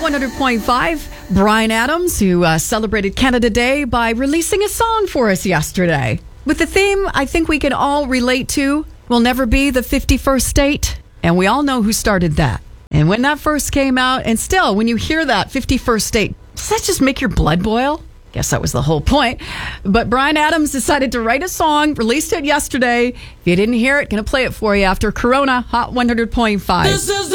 100.5. Bryan Adams, who celebrated Canada Day by releasing a song for us yesterday. With the theme I think we can all relate to, We'll Never Be the 51st State. And we all know who started that. And when that first came out, and still, when you hear that 51st State, does that just make your blood boil? Guess that was the whole point. But Bryan Adams decided to write a song, released it yesterday. If you didn't hear it, going to play it for you after Corona Hot 100.5. This is